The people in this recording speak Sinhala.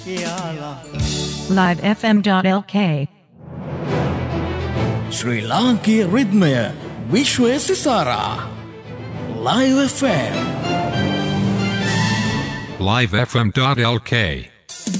livefm.lk ශ්‍රී ලාංකීය රිද්මය විශ්වය සිසාරා Live FM livefm.lk